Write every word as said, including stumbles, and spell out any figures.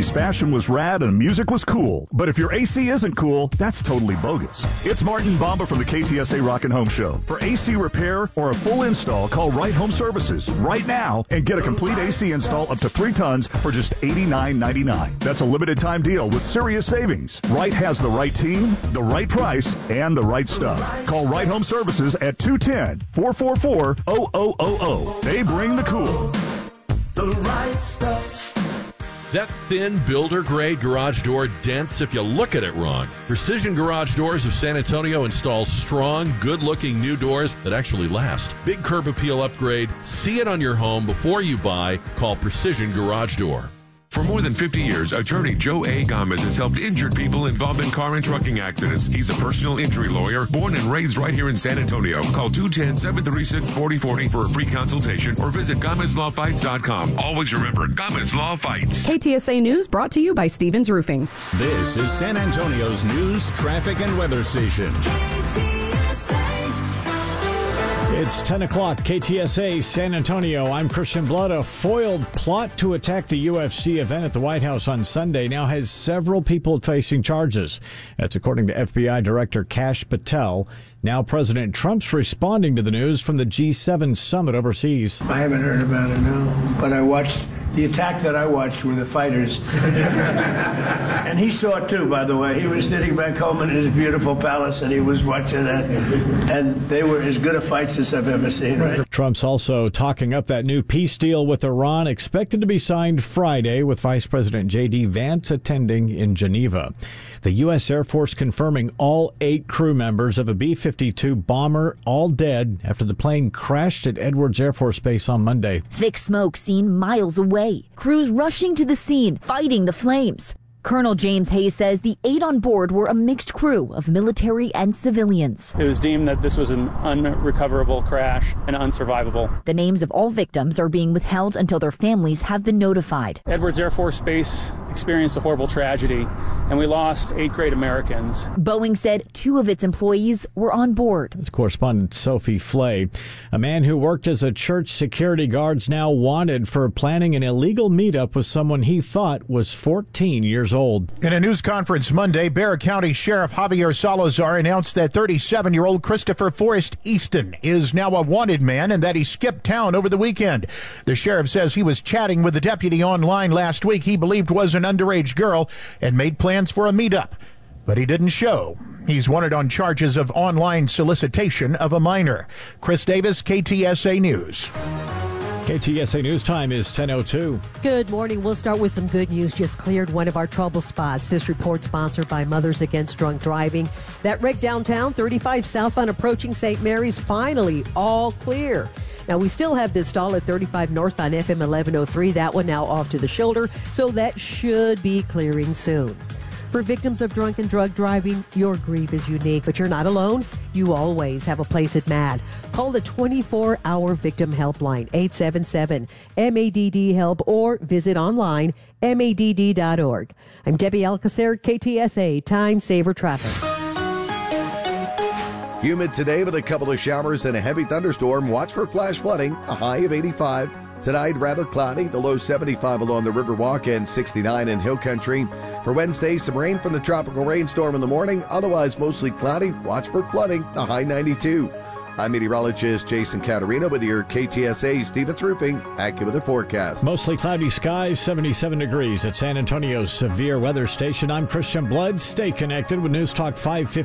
eighties, fashion was rad and music was cool. But if your A C isn't cool, that's totally bogus. It's Martin Bomba from the K T S A Rockin' Home Show. For A C repair or a full install, call Right Home Services right now and get a complete A C install up to three tons for just eighty-nine ninety-nine. That's a limited time deal with serious savings. Right has the right team, the right price, and the right stuff. Call Right Home Services at two one zero, four four four, zero zero zero zero. They bring the cool. The right stuff. That thin builder-grade garage door dents if you look at it wrong. Precision Garage Doors of San Antonio installs strong, good-looking new doors that actually last. Big curb appeal upgrade. See it on your home before you buy. Call Precision Garage Door. For more than fifty years, attorney Joe A. Gomez has helped injured people involved in car and trucking accidents. He's a personal injury lawyer, born and raised right here in San Antonio. Call two one zero, seven three six, four zero four zero for a free consultation or visit Gomez Law Fights dot com. Always remember, Gomez Law Fights. K T S A News brought to you by Stevens Roofing. This is San Antonio's news, traffic, and weather station. It's ten o'clock, K T S A, San Antonio. I'm Christian Blood. A foiled plot to attack the U F C event at the White House on Sunday now has several people facing charges. That's according to F B I Director Kash Patel. Now President Trump's responding to the news from the G seven summit overseas. I haven't heard about it, no. But I watched, the attack that I watched were the fighters. And he saw it too, by the way. He was sitting back home in his beautiful palace and he was watching it. And they were as good a fights as I've ever seen. Right? Trump's also talking up that new peace deal with Iran, expected to be signed Friday, with Vice President J D Vance attending in Geneva. The U S Air Force confirming all eight crew members of a B fifty-two bomber all dead after the plane crashed at Edwards Air Force Base on Monday. Thick smoke seen miles away. Crews rushing to the scene, fighting the flames. Colonel James Hayes says the eight on board were a mixed crew of military and civilians. It was deemed that this was an unrecoverable crash and unsurvivable. The names of all victims are being withheld until their families have been notified. Edwards Air Force Base experienced a horrible tragedy, and we lost eight great Americans. Boeing said two of its employees were on board. That's correspondent Sophie Flay. A man who worked as a church security guard's now wanted for planning an illegal meetup with someone he thought was fourteen years old. In a news conference Monday, Bexar County Sheriff Javier Salazar announced that thirty-seven-year-old Christopher Forrest Easton is now a wanted man and that he skipped town over the weekend. The sheriff says he was chatting with a deputy online last week he believed was an underage girl and made plans for a meetup, but he didn't show. He's wanted on charges of online solicitation of a minor. Chris Davis, K T S A News. K T S A News time is ten oh two. Good morning. We'll start with some good news. Just cleared one of our trouble spots. This report sponsored by Mothers Against Drunk Driving. That wreck downtown, thirty-five southbound approaching Saint Mary's, finally all clear. Now, we still have this stall at thirty-five northbound F M eleven oh three. That one now off to the shoulder, so that should be clearing soon. For victims of drunk and drug driving, your grief is unique, but you're not alone. You always have a place at M A D. Call the twenty-four hour victim helpline, eight seven seven M A D D help, or visit online, M A D D dot org. I'm Debbie Alcacer, K T S A Time Saver Traffic. Humid today with a couple of showers and a heavy thunderstorm. Watch for flash flooding, a high of eighty-five. Tonight, rather cloudy, the low seventy-five along the Riverwalk and sixty-nine in Hill Country. For Wednesday, some rain from the tropical rainstorm in the morning. Otherwise, mostly cloudy. Watch for flooding, a high ninety-two. I'm meteorologist Jason Caterina with your K T S A Stevens Roofing AccuWeather forecast. Mostly cloudy skies, seventy-seven degrees at San Antonio's severe weather station. I'm Christian Blood. Stay connected with News Talk five fifty.